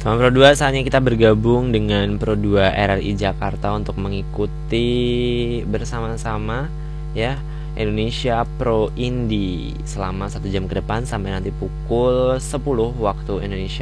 Sobat Pro 2, saatnya kita bergabung dengan Pro 2 RRI Jakarta untuk mengikuti bersama-sama ya Indonesia Pro Indy selama 1 jam ke depan sampai nanti pukul 10 waktu Indonesia